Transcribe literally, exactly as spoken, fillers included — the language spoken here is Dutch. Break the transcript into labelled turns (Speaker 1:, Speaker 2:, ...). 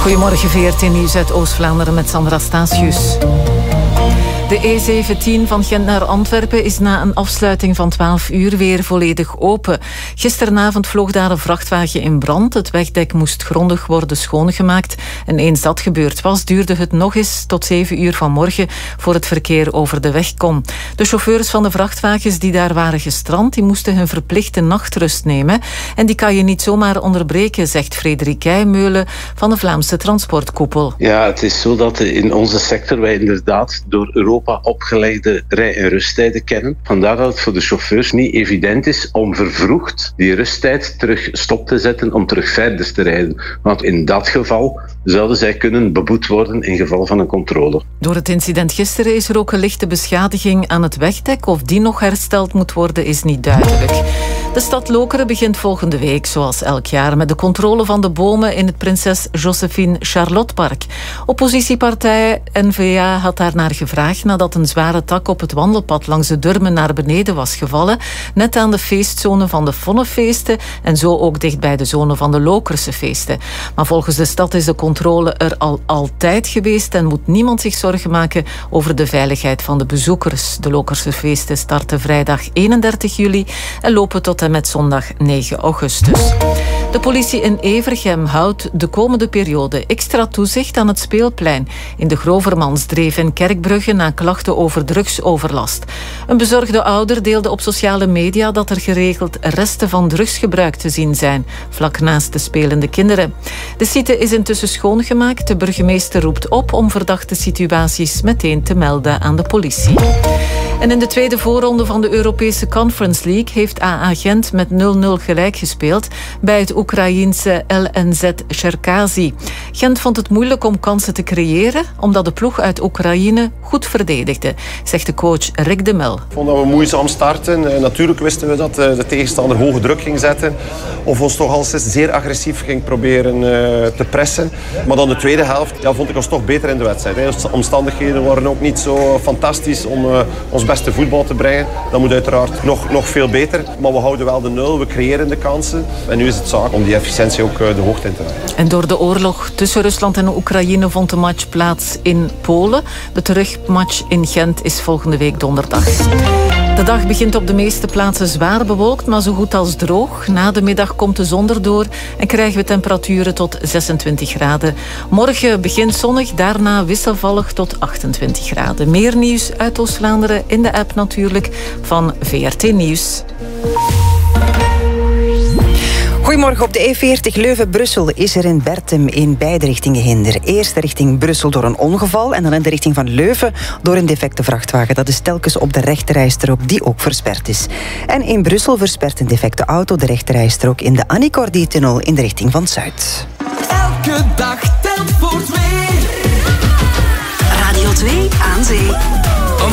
Speaker 1: Goedemorgen, V R T Nieuws uit Oost-Vlaanderen met Sandra Statius. De E zeventien van Gent naar Antwerpen is na een afsluiting van twaalf uur weer volledig open. Gisteravond vloog daar een vrachtwagen in brand. Het wegdek moest grondig worden schoongemaakt. En eens dat gebeurd was, duurde het nog eens tot zeven uur vanmorgen voor het verkeer over de weg kon. De chauffeurs van de vrachtwagens die daar waren gestrand, die moesten hun verplichte nachtrust nemen. En die kan je niet zomaar onderbreken, zegt Frederik Keijmeulen van de Vlaamse Transportkoepel.
Speaker 2: Ja, het is zo dat in onze sector wij inderdaad door Europa opgelegde rij- en rusttijden kennen. Vandaar dat het voor de chauffeurs niet evident is om vervroegd die rusttijd terug stop te zetten om terug verder te rijden. Want in dat geval zouden zij kunnen beboet worden in geval van een controle.
Speaker 1: Door het incident gisteren is er ook een lichte beschadiging aan het wegdek. Of die nog hersteld moet worden is niet duidelijk. De stad Lokeren begint volgende week, zoals elk jaar, met de controle van de bomen in het Prinses Josephine Charlottepark. Oppositiepartij N V A had daarnaar gevraagd nadat een zware tak op het wandelpad langs de Durmen naar beneden was gevallen, net aan de feestzone van de Vonnefeesten en zo ook dicht bij de zone van de Lokerse feesten. Maar volgens de stad is de controle er al altijd geweest en moet niemand zich zorgen maken over de veiligheid van de bezoekers. De Lokerse feesten starten vrijdag eenendertig juli en lopen tot en met zondag negen augustus. De politie in Evergem houdt de komende periode extra toezicht aan het speelplein in de Grovermansdreef in Kerkbrugge na klachten over drugsoverlast. Een bezorgde ouder deelde op sociale media dat er geregeld resten van drugsgebruik te zien zijn, vlak naast de spelende kinderen. De site is intussen schoongemaakt. De burgemeester roept op om verdachte situaties meteen te melden aan de politie. En in de tweede voorronde van de Europese Conference League heeft A A Gent met nul nul gelijk gespeeld bij het Oekraïense L N Z Cherkasy. Gent vond het moeilijk om kansen te creëren, omdat de ploeg uit Oekraïne goed verdedigde, zegt de coach Rick de Mel.
Speaker 3: Ik vond dat we moeizaam starten. Natuurlijk wisten we dat de tegenstander hoge druk ging zetten. Of ons toch al zeer agressief ging proberen te pressen. Maar dan de tweede helft ja, vond ik ons toch beter in de wedstrijd. De omstandigheden waren ook niet zo fantastisch om ons beste voetbal te brengen. Dat moet uiteraard nog, nog veel beter. Maar we houden wel de nul, we creëren de kansen. En nu is het zaak om die efficiëntie ook de hoogte in te halen.
Speaker 1: En door de oorlog tussen Rusland en Oekraïne vond de match plaats in Polen. De terugmatch in Gent is volgende week donderdag. De dag begint op de meeste plaatsen zwaar bewolkt, maar zo goed als droog. Na de middag komt de zon erdoor en krijgen we temperaturen tot zesentwintig graden. Morgen begint zonnig, daarna wisselvallig tot achtentwintig graden. Meer nieuws uit Oost-Vlaanderen in de app natuurlijk van V R T Nieuws.
Speaker 4: Goedemorgen. Op de E veertig Leuven-Brussel is er in Bertem in beide richtingen hinder. Eerst richting Brussel door een ongeval en dan in de richting van Leuven door een defecte vrachtwagen. Dat is telkens op de rechterrijstrook die ook versperd is. En in Brussel verspert een defecte auto de rechterrijstrook in de Annie-Cordy-tunnel in de richting van Zuid.
Speaker 5: Elke dag telt voor twee.
Speaker 6: Radio twee aan zee.